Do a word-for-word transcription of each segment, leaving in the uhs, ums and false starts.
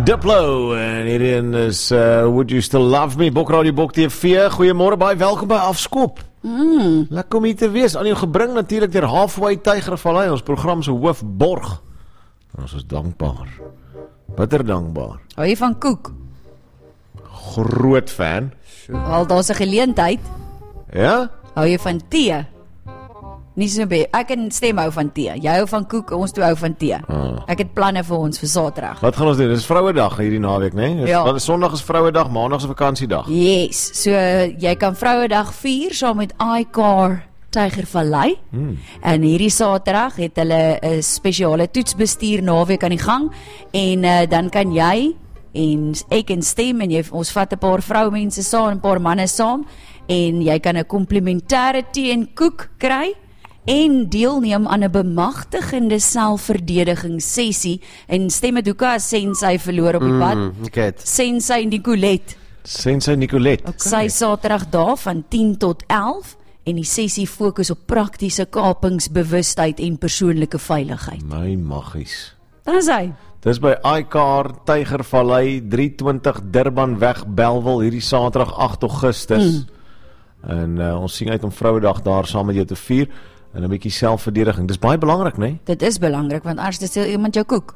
Diplo, en hierin is uh, Would You Still Love Me, Bokradio Bok T V. Goeiemôre, baie welkom by Afskop. Mm. Lekker om hier te wees, aan jou gebring natuurlik deur Halfway Tygervallei, ons program se hoofborg. Ons is dankbaar, bitter dankbaar. Hou jy van koek? Groot fan. Al daar's 'n geleentheid. Ja? Hou jy van tee? Nie so baie. Ek en Stem hou van tee. Jy hou van koek, ons twee hou van tee. Ah. Ek het planne vir ons vir Saterdag. Wat gaan ons doen? Dis Vrouedag hierdie naweek, né? Nee? Ja. Sondag is Vrouedag, Maandag is vakansiedag. Yes. So jy kan Vrouedag vier saam met iCar Tygervallei. Hmm. En hierdie Saterdag het hulle 'n spesiale toetsbestuur naweek aan die gang en uh, dan kan jy en ek en Stem en jy, ons vat 'n paar vroumense saam, 'n paar manne saam en jy kan 'n komplimentêre tee en koek kry en deelneem aan 'n bemagtigende selfverdedigingssessie en Stemmedoeka Sensei verloor op die pad. Mm, okay. Sensei Nicolet. Sensei Nicolet. Okay. Sy Saterdag daar van tien tot elf en die sessie fokus op praktiese kapingsbewustheid en persoonlike veiligheid. My maggies. Dan is hy. Dis by iCar Tygervallei drie twintig Durban weg Bellville hierdie Saterdag agt Augustus. Mm. En uh, ons sien uit om Vrouedag daar saam met jou te vier. En 'n bietjie selfverdediging. Dis baie belangrik, né? Nee? Dit is belangrik want anders steel iemand jou koek.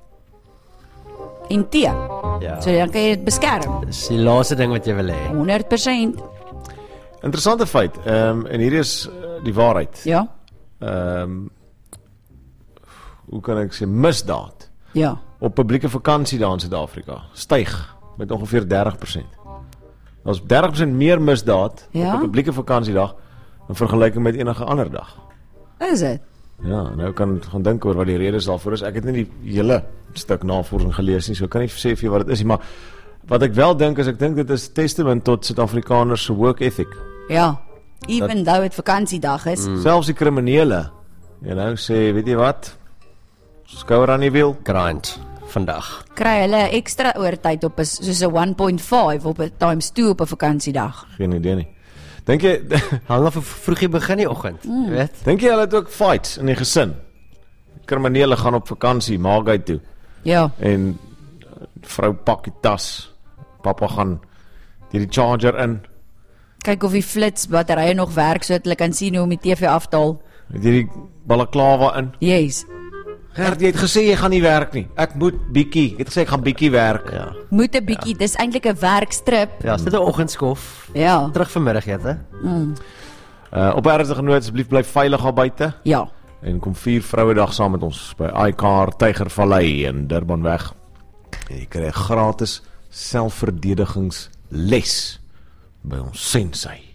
En tee. Ja. So dan kan jy dit beskerm. Dis die laaste ding wat jy wil hê. honderd persent. Interessante feit. Ehm um, en hier is uh, die waarheid. Ja. Ehm um, hoe kan ek sê misdaad? Ja. Op publieke vakansie daar in Suid-Afrika styg met ongeveer dertig persent. Daar's dertig persent meer misdaad ja? op 'n publieke vakansiedag in vergelyking met enige ander dag. Is dit? Ja, nou kan ek gaan dink oor wat die redes daarvoor is. Ek het nie die hele stuk navorsing gelees nie, so ek kan nie sê vir jou wat dit is nie, maar wat ek wel dink is ek dink dit is testament tot Suid-Afrikaners se work ethic. Ja. Even though dit vakansiedag is. Mm. Selfs die kriminele, jy nou sê, weet jy wat? Skouer aan die wiel. Grind vandag. Kry hulle ekstra oortyd op 'n soos 'n one point five op 'n times two op 'n vakansiedag. Geen idee nie. Dink jy hang af hoe vroeg jy begin die oggend, mm. weet? Dink jy hulle het ook fights in die gesin? Kriminele gaan op vakansie, Maagheid toe. Ja. En vrou pak die tas. Pappa gaan deur die charger in. Kyk of die flits batterye nog werk sodat hulle kan sien hoe om die T V af te haal. Het jy die balaklava in? Yes. Gert, jy het gesê jy gaan nie werk nie. Ek moet bietjie. Jy het gesê ek gaan bietjie werk. Ja. Moet 'n bietjie, ja. Dis eintlik 'n werkstrip. Ja, dit 'n oggendskof. Ja. Terug vanmiddagete. Mm. Uh op ernstige noot asseblief bly veilig daar buite. Ja. En kom vier Vrouedag saam met ons by iCar Tygervallei in Durban weg. En jy kry 'n gratis selfverdedigingsles by ons sensei.